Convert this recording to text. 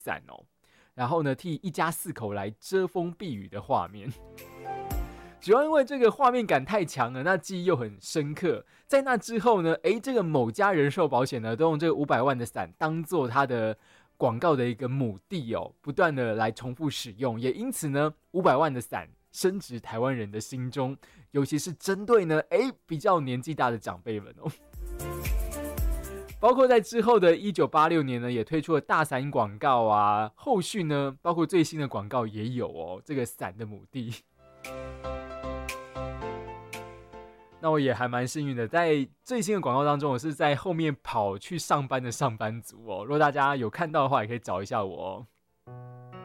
伞哦，然后呢替一家4口来遮风避雨的画面。主要因为这个画面感太强了，那记忆又很深刻。在那之后呢，这个某家人寿保险呢，都用这个500万的伞当做它的广告的一个母地哦，不断的来重复使用，也因此呢，500万的伞深植台湾人的心中，尤其是针对呢，比较年纪大的长辈们哦。包括在之后的1986年呢，也推出了大伞广告啊，后续呢，包括最新的广告也有哦，这个伞的母地。那我也还蛮幸运的，在最新的广告当中，我是在后面跑去上班的上班族哦。如果大家有看到的话，也可以找一下我哦。